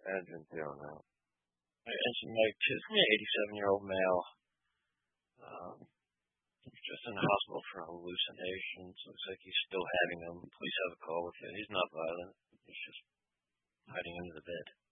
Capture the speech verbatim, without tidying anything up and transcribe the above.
Advent down now. And some like eighty-seven-year-old male. Um, he's just in the hospital for hallucinations. Looks like he's still having them. Police have a call with it. He's not violent. He's just hiding under the bed.